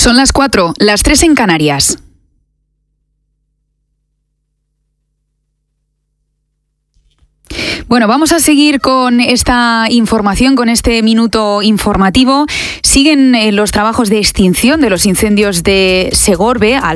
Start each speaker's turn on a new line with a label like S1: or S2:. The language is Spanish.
S1: Son las 4, las 3 en Canarias. Bueno, vamos a seguir con esta información, con este minuto informativo. Siguen los trabajos de extinción de los incendios de Segorbe.